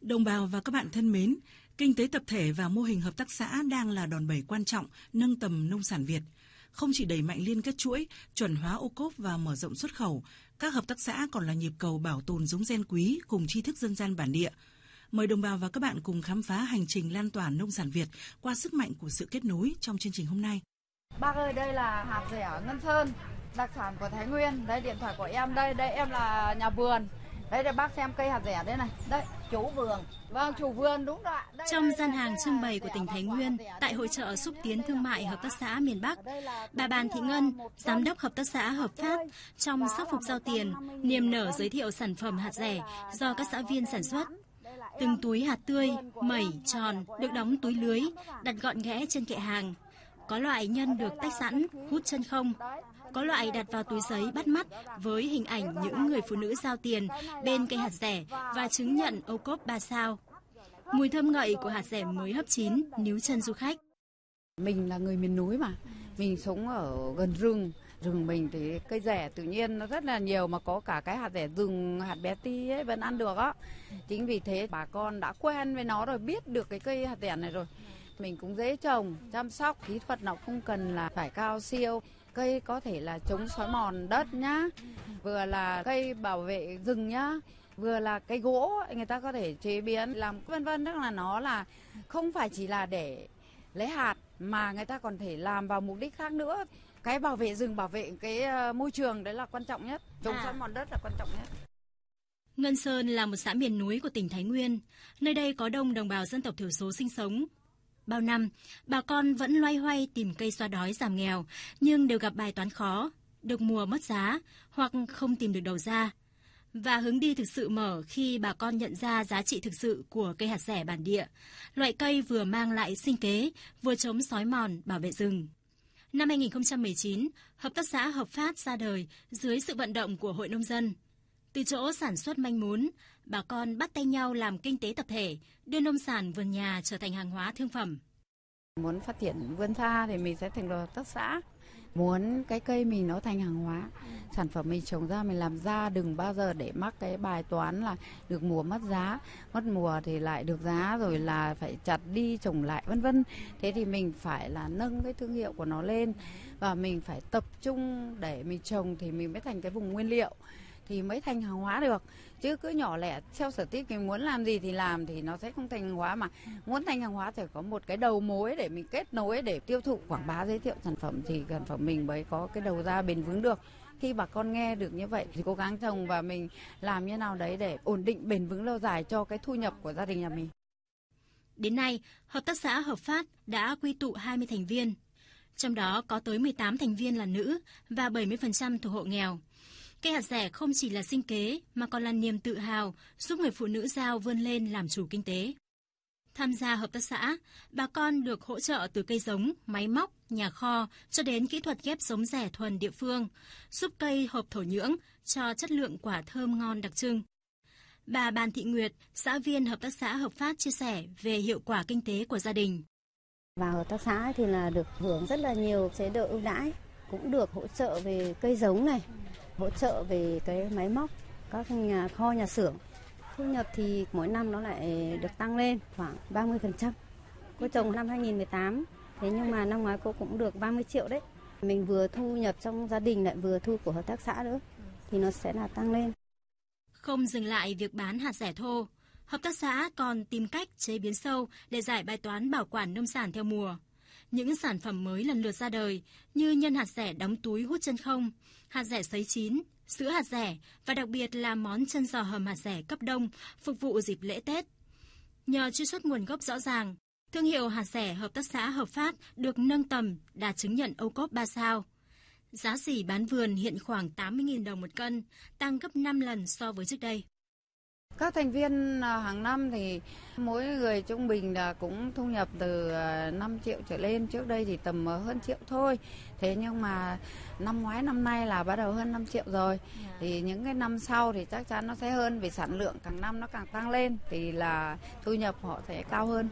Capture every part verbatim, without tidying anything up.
Đồng bào và các bạn thân mến, kinh tế tập thể và mô hình hợp tác xã đang là đòn bẩy quan trọng nâng tầm nông sản Việt. Không chỉ đẩy mạnh liên kết chuỗi, chuẩn hóa ô cốp và mở rộng xuất khẩu, các hợp tác xã còn là nhịp cầu bảo tồn giống gen quý cùng tri thức dân gian bản địa. Mời đồng bào và các bạn cùng khám phá hành trình lan tỏa nông sản Việt qua sức mạnh của sự kết nối trong chương trình hôm nay. Bác ơi, đây là hạt dẻ Ngân Sơn, đặc sản của Thái Nguyên. Đây điện thoại của em, đây, đây em là nhà vườn. Đây để bác xem cây hạt dẻ đây này. Đây, chủ vườn. Vâng, chủ vườn đúng rồi. Đây, Trong đây, gian đây, hàng đây trưng bày của tỉnh Thái Nguyên, tại hội chợ xúc tiến thương mại hợp tác xã miền Bắc, bà Bàn Thị Ngân, giám đốc hợp tác xã Hợp Phát, trong sắc phục giao tiền, niềm nở giới thiệu sản phẩm hạt dẻ do các xã viên sản xuất. Từng túi hạt tươi, mẩy, tròn được đóng túi lưới, đặt gọn ghẽ trên kệ hàng. Có loại nhân được tách sẵn, hút chân không. Có loại đặt vào túi giấy bắt mắt với hình ảnh những người phụ nữ giao tiền bên cây hạt dẻ và chứng nhận ô cốp ba sao. Mùi thơm ngậy của hạt dẻ mới hấp chín níu chân du khách. Mình là người miền núi mà, mình sống ở gần rừng. Rừng mình thì cây dẻ tự nhiên nó rất là nhiều, mà có cả cái hạt dẻ rừng, hạt bé ti ấy vẫn ăn được á. Chính vì thế bà con đã quen với nó rồi, biết được cái cây hạt dẻ này rồi. Mình cũng dễ trồng, chăm sóc, kỹ thuật nào không cần là phải cao siêu. Cây có thể là chống xói mòn đất nhá, vừa là cây bảo vệ rừng nhá, vừa là cây gỗ người ta có thể chế biến làm vân vân, tức là nó là không phải chỉ là để lấy hạt mà người ta còn thể làm vào mục đích khác nữa. Cái bảo vệ rừng, bảo vệ cái môi trường đấy là quan trọng nhất, chống xói mòn đất là quan trọng nhất. Ngân Sơn là một xã miền núi của tỉnh Thái Nguyên, nơi đây có đông đồng bào dân tộc thiểu số sinh sống. Bao năm, bà con vẫn loay hoay tìm cây xóa đói giảm nghèo, nhưng đều gặp bài toán khó, được mùa mất giá hoặc không tìm được đầu ra. Và hướng đi thực sự mở khi bà con nhận ra giá trị thực sự của cây hạt dẻ bản địa, loại cây vừa mang lại sinh kế, vừa chống xói mòn, bảo vệ rừng. Năm hai nghìn không trăm mười chín, Hợp tác xã Hợp Phát ra đời dưới sự vận động của Hội Nông dân. Từ chỗ sản xuất manh mún, bà con bắt tay nhau làm kinh tế tập thể, đưa nông sản vườn nhà trở thành hàng hóa thương phẩm. Muốn phát triển vươn xa thì mình sẽ thành lập hợp tác xã. Muốn cái cây mình nó thành hàng hóa, sản phẩm mình trồng ra mình làm ra, đừng bao giờ để mắc cái bài toán là được mùa mất giá, mất mùa thì lại được giá, rồi là phải chặt đi trồng lại vân vân. Thế thì mình phải là nâng cái thương hiệu của nó lên, và mình phải tập trung để mình trồng thì mình mới thành cái vùng nguyên liệu, thì mới thành hàng hóa được. Chứ cứ nhỏ lẻ theo sở thích mình muốn làm gì thì làm thì nó sẽ không thành hàng hóa. Mà muốn thành hàng hóa thì có một cái đầu mối để mình kết nối để tiêu thụ, quảng bá, giới thiệu sản phẩm thì sản phẩm mình mới có cái đầu ra bền vững được. Khi bà con nghe được như vậy thì cố gắng trồng và mình làm như nào đấy để ổn định bền vững lâu dài cho cái thu nhập của gia đình nhà mình. Đến nay, Hợp tác xã Hợp Phát đã quy tụ hai mươi thành viên. Trong đó có tới mười tám thành viên là nữ và bảy mươi phần trăm thuộc hộ nghèo. Cây hạt dẻ không chỉ là sinh kế mà còn là niềm tự hào giúp người phụ nữ Dao vươn lên làm chủ kinh tế. Tham gia hợp tác xã, bà con được hỗ trợ từ cây giống, máy móc, nhà kho cho đến kỹ thuật ghép giống rẻ thuần địa phương, giúp cây hợp thổ nhưỡng cho chất lượng quả thơm ngon đặc trưng. Bà Bàn Thị Nguyệt, xã viên hợp tác xã Hợp Phát chia sẻ về hiệu quả kinh tế của gia đình. Vào hợp tác xã thì là được hưởng rất là nhiều chế độ ưu đãi, cũng được hỗ trợ về cây giống này, hỗ trợ về cái máy móc, các nhà kho, nhà xưởng. Thu nhập thì mỗi năm nó lại được tăng lên khoảng ba mươi phần trăm. Cô trồng năm hai nghìn không trăm mười tám, thế nhưng mà năm ngoái cô cũng được ba mươi triệu đấy. Mình vừa thu nhập trong gia đình lại vừa thu của hợp tác xã nữa, thì nó sẽ là tăng lên. Không dừng lại việc bán hạt dẻ thô, hợp tác xã còn tìm cách chế biến sâu để giải bài toán bảo quản nông sản theo mùa. Những sản phẩm mới lần lượt ra đời như nhân hạt dẻ đóng túi hút chân không, hạt dẻ sấy chín, sữa hạt dẻ và đặc biệt là món chân giò hầm hạt dẻ cấp đông phục vụ dịp lễ Tết. Nhờ truy xuất nguồn gốc rõ ràng, thương hiệu hạt dẻ Hợp tác xã Hợp Phát được nâng tầm đạt chứng nhận ô cốp ba sao. Giá xỉ bán vườn hiện khoảng tám mươi nghìn đồng một cân, tăng gấp năm lần so với trước đây. Các thành viên hàng năm thì mỗi người trung bình là cũng thu nhập từ năm triệu trở lên, trước đây thì tầm hơn triệu thôi. Thế nhưng mà năm ngoái năm nay là bắt đầu hơn năm triệu rồi. Thì những cái năm sau thì chắc chắn nó sẽ hơn, vì sản lượng càng năm nó càng tăng lên thì là thu nhập họ sẽ cao hơn.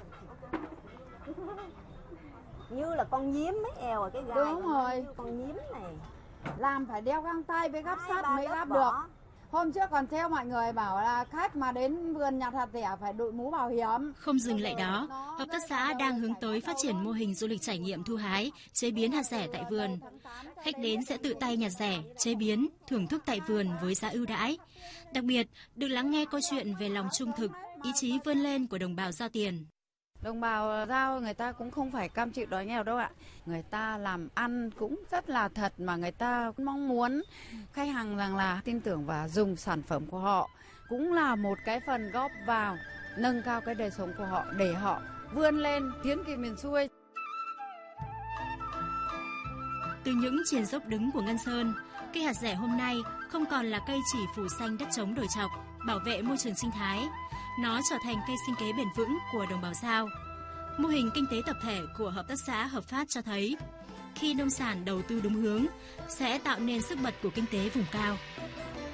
Như là con nhím mấy eo ở cái gai. Đúng rồi. Con nhím này. Làm phải đeo găng tay với gắp sắt mới gắp được. Hôm trước còn treo mọi người bảo là khách mà đến vườn nhặt hạt dẻ phải đội mũ bảo hiểm. Không dừng lại đó, hợp tác xã đang hướng tới phát triển mô hình du lịch trải nghiệm thu hái, chế biến hạt dẻ tại vườn. Khách đến sẽ tự tay nhặt dẻ, chế biến, thưởng thức tại vườn với giá ưu đãi. Đặc biệt, được lắng nghe câu chuyện về lòng trung thực, ý chí vươn lên của đồng bào Dao Tiền. Đồng bào Dao người ta cũng không phải cam chịu đói nghèo đâu ạ. Người ta làm ăn cũng rất là thật mà người ta mong muốn khách hàng rằng là tin tưởng và dùng sản phẩm của họ cũng là một cái phần góp vào nâng cao cái đời sống của họ để họ vươn lên tiến kỳ miền xuôi. Từ những triền dốc đứng của Ngân Sơn, cây hạt dẻ hôm nay không còn là cây chỉ phủ xanh đất trống đồi chọc, bảo vệ môi trường sinh thái. Nó trở thành cây sinh kế bền vững của đồng bào Dao. Mô hình kinh tế tập thể của hợp tác xã Hợp Phát cho thấy, khi nông sản đầu tư đúng hướng, sẽ tạo nên sức bật của kinh tế vùng cao.